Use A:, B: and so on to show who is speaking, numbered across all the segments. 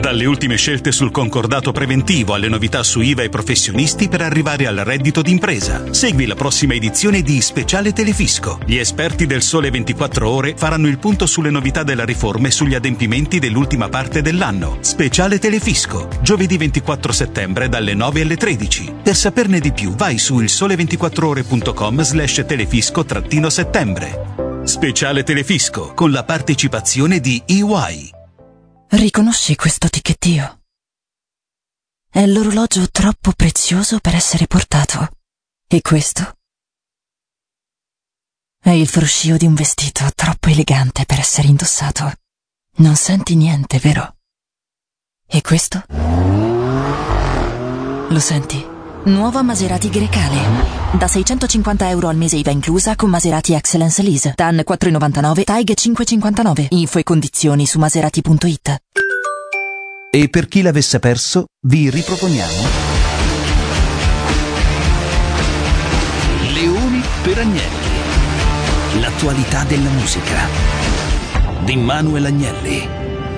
A: Dalle ultime scelte sul concordato preventivo alle novità su IVA e professionisti per arrivare al reddito d'impresa. Segui la prossima edizione di Speciale Telefisco. Gli esperti del Sole 24 Ore faranno il punto sulle novità della riforma e sugli adempimenti dell'ultima parte dell'anno. Speciale Telefisco, giovedì 24 settembre dalle 9 alle 13. Per saperne di più vai su ilsole24ore.com/telefisco-settembre. Speciale Telefisco con la partecipazione di EY.
B: Riconosci questo ticchettio? È l'orologio troppo prezioso per essere portato. E questo? È il fruscio di un vestito troppo elegante per essere indossato. Non senti niente, vero? E questo? Lo senti? Nuova Maserati Grecale. Da €650 al mese IVA inclusa con Maserati Excellence Lease. TAN 4,99, TAIG 5,59. Info e condizioni su maserati.it.
C: E per chi l'avesse perso, vi riproponiamo Leoni per Agnelli. L'attualità della musica di Manuel Agnelli.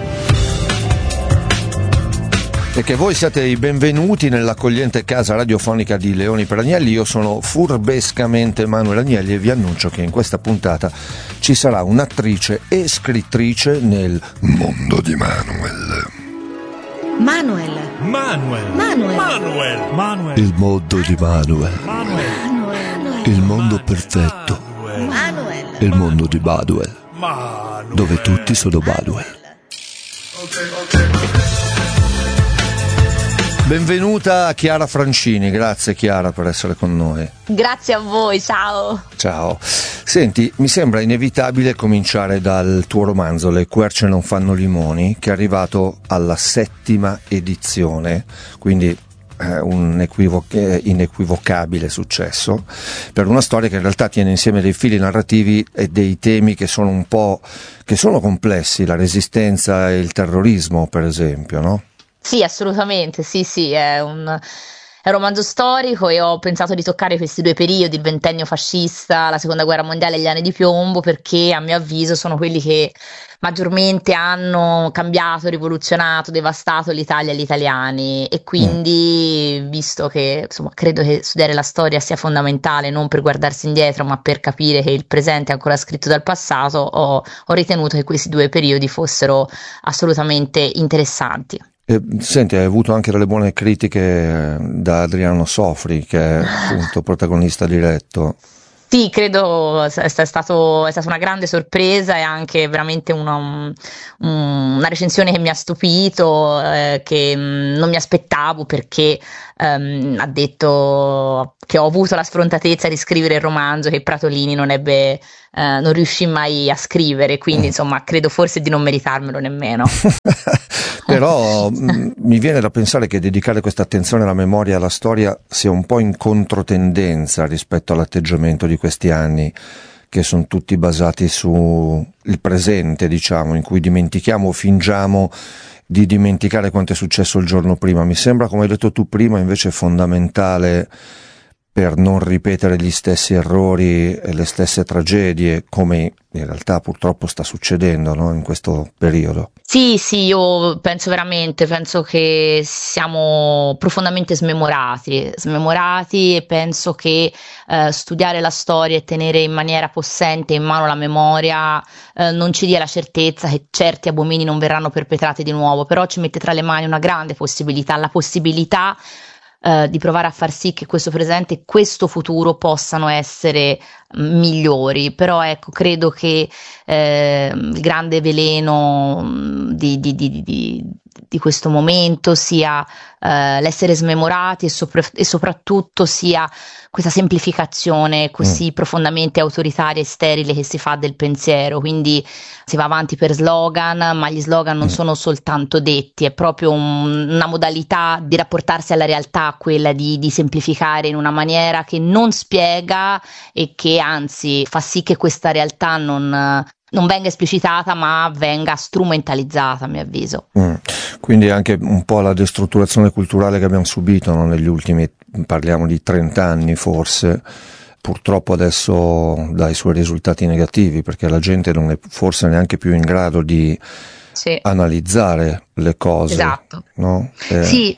D: E che voi siate i benvenuti nell'accogliente casa radiofonica di Leoni per Agnelli. Io sono furbescamente Manuel Agnelli e vi annuncio che in questa puntata ci sarà un'attrice e scrittrice nel mondo di Manuel.
E: Manuel.
D: Il mondo di Manuel. Il mondo perfetto. Il mondo di Baduel. Dove tutti sono Baduel. Benvenuta Chiara Francini, grazie Chiara per essere con noi.
F: Grazie a voi, ciao.
D: Ciao. Senti, mi sembra inevitabile cominciare dal tuo romanzo Le querce non fanno limoni, che è arrivato alla 7ª edizione, quindi un inequivocabile successo per una storia che in realtà tiene insieme dei fili narrativi e dei temi che sono complessi, la resistenza e il terrorismo per esempio, no?
F: Sì, assolutamente, sì, è un romanzo storico e ho pensato di toccare questi due periodi, il ventennio fascista, la seconda guerra mondiale e gli anni di piombo, perché a mio avviso sono quelli che maggiormente hanno cambiato, rivoluzionato, devastato l'Italia e gli italiani, e quindi visto che insomma credo che studiare la storia sia fondamentale non per guardarsi indietro ma per capire che il presente è ancora scritto dal passato, ho ritenuto che questi due periodi fossero assolutamente interessanti.
D: Senti, hai avuto anche delle buone critiche da Adriano Sofri, che è appunto protagonista diretto.
F: Sì, credo è stata una grande sorpresa e anche veramente una recensione che mi ha stupito, che non mi aspettavo, perché ha detto che ho avuto la sfrontatezza di scrivere il romanzo che Pratolini non riuscì mai a scrivere, quindi insomma credo forse di non meritarmelo nemmeno.
D: Però mi viene da pensare che dedicare questa attenzione alla memoria e alla storia sia un po' in controtendenza rispetto all'atteggiamento di questi anni, che sono tutti basati sul presente, diciamo, in cui dimentichiamo o fingiamo di dimenticare quanto è successo il giorno prima. Mi sembra, come hai detto tu prima, invece fondamentale per non ripetere gli stessi errori e le stesse tragedie, come in realtà purtroppo sta succedendo, no? In questo periodo.
F: Sì, io penso che siamo profondamente smemorati e penso che studiare la storia e tenere in maniera possente in mano la memoria non ci dia la certezza che certi abomini non verranno perpetrati di nuovo, però ci mette tra le mani una grande possibilità, la possibilità di provare a far sì che questo presente e questo futuro possano essere migliori. Però ecco, credo che il grande veleno di questo momento sia l'essere smemorati e soprattutto sia questa semplificazione così profondamente autoritaria e sterile che si fa del pensiero. Quindi si va avanti per slogan, ma gli slogan non sono soltanto detti, è proprio una modalità di rapportarsi alla realtà, quella di semplificare in una maniera che non spiega e che anzi fa sì che questa realtà non venga esplicitata ma venga strumentalizzata, a mio avviso.
D: Quindi anche un po' la destrutturazione culturale che abbiamo subito, no? Negli ultimi, parliamo di 30 anni forse, purtroppo adesso dà i suoi risultati negativi, perché la gente non è forse neanche più in grado di analizzare le cose.
F: Esatto.
D: No?
F: Sì.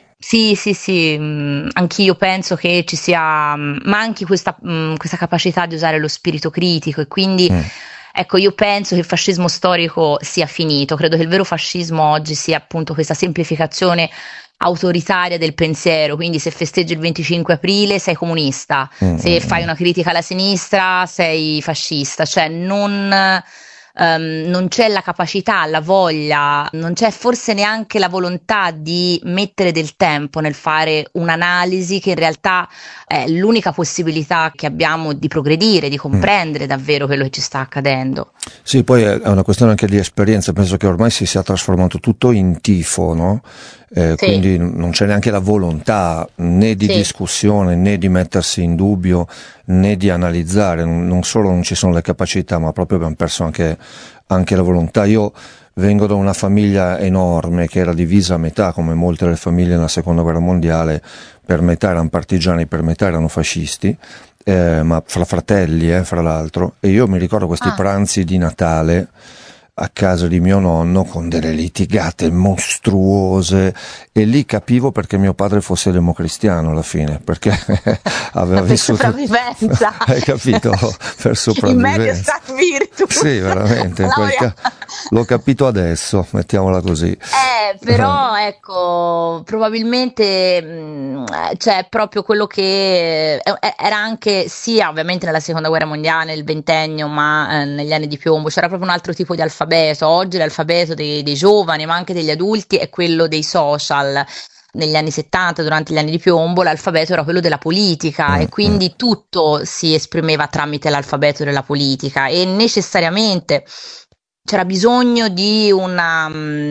F: Anch'io penso che ci sia, manchi questa capacità di usare lo spirito critico, e quindi ecco, io penso che il fascismo storico sia finito. Credo che il vero fascismo oggi sia appunto questa semplificazione autoritaria del pensiero, quindi se festeggi il 25 aprile sei comunista, se fai una critica alla sinistra sei fascista, cioè non c'è la capacità, la voglia, non c'è forse neanche la volontà di mettere del tempo nel fare un'analisi che in realtà è l'unica possibilità che abbiamo di progredire, di comprendere davvero quello che ci sta accadendo.
D: Sì, poi è una questione anche di esperienza, penso che ormai si sia trasformato tutto in tifo, no? Quindi non c'è neanche la volontà né di discussione, né di mettersi in dubbio, né di analizzare. Non solo non ci sono le capacità, ma proprio abbiamo perso anche la volontà. Io vengo da una famiglia enorme che era divisa a metà, come molte delle famiglie nella seconda guerra mondiale, per metà erano partigiani, per metà erano fascisti, ma fra fratelli, fra l'altro. E io mi ricordo questi pranzi di Natale a casa di mio nonno con delle litigate mostruose, e lì capivo perché mio padre fosse democristiano alla fine, perché aveva vissuto
F: sopravvivenza.
D: Hai capito? Per sopravvivenza.
F: In medio stat virtus.
D: Sì, veramente, l'ho capito adesso, mettiamola così.
F: Però ecco, probabilmente c'è proprio quello che era anche sia ovviamente nella seconda guerra mondiale, nel ventennio, ma negli anni di piombo c'era proprio un altro tipo di alfabeto. Oggi l'alfabeto dei giovani, ma anche degli adulti, è quello dei social. Negli anni 70, durante gli anni di piombo, l'alfabeto era quello della politica, e quindi tutto si esprimeva tramite l'alfabeto della politica, e necessariamente c'era bisogno di una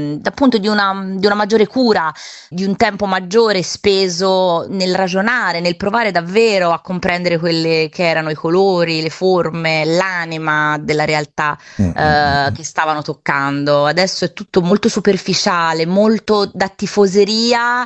F: maggiore cura, di un tempo maggiore speso nel ragionare, nel provare davvero a comprendere quelle che erano i colori, le forme, l'anima della realtà che stavano toccando. Adesso è tutto molto superficiale, molto da tifoseria,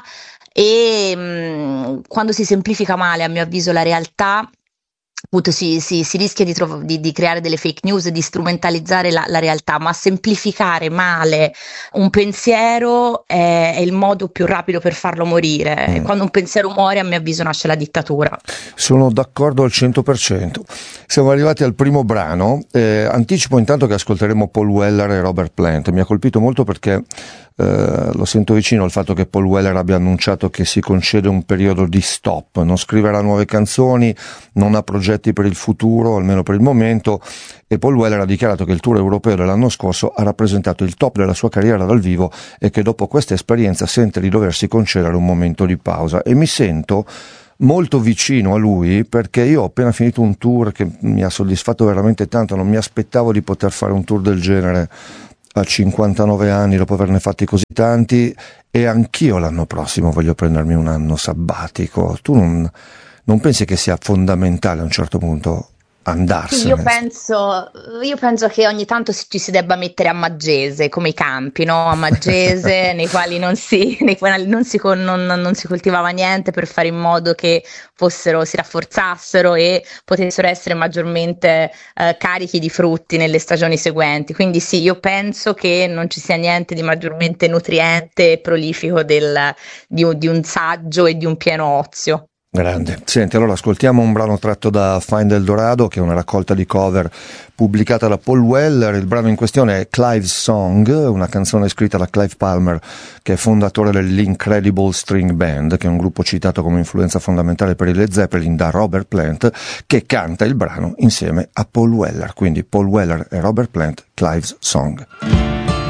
F: e quando si semplifica male, a mio avviso, la realtà, appunto si rischia di creare delle fake news, di strumentalizzare la realtà, ma semplificare male un pensiero è il modo più rapido per farlo morire. E quando un pensiero muore, a mio avviso, nasce la dittatura.
D: Sono d'accordo al 100%. Siamo arrivati al primo brano. Anticipo intanto che ascolteremo Paul Weller e Robert Plant. Mi ha colpito molto perché lo sento vicino al fatto che Paul Weller abbia annunciato che si concede un periodo di stop, non scriverà nuove canzoni, non ha progetti per il futuro, almeno per il momento, e Paul Weller ha dichiarato che il tour europeo dell'anno scorso ha rappresentato il top della sua carriera dal vivo, e che dopo questa esperienza sente di doversi concedere un momento di pausa. E mi sento molto vicino a lui, perché io ho appena finito un tour che mi ha soddisfatto veramente tanto. Non mi aspettavo di poter fare un tour del genere a 59 anni, dopo averne fatti così tanti, e anch'io l'anno prossimo voglio prendermi un anno sabbatico. Tu non pensi che sia fondamentale a un certo punto andarsene?
F: Io penso che ogni tanto ci si debba mettere a maggese, come i campi, no? A maggese nei quali non si coltivava niente, per fare in modo che si rafforzassero e potessero essere maggiormente carichi di frutti nelle stagioni seguenti. Quindi sì, io penso che non ci sia niente di maggiormente nutriente e prolifico di un saggio e di un pieno ozio.
D: Grande. Senti, allora ascoltiamo un brano tratto da Find Eldorado, che è una raccolta di cover pubblicata da Paul Weller. Il brano in questione è Clive's Song, una canzone scritta da Clive Palmer, che è fondatore dell'Incredible String Band, che è un gruppo citato come influenza fondamentale per i Led Zeppelin da Robert Plant, che canta il brano insieme a Paul Weller. Quindi Paul Weller e Robert Plant, Clive's Song.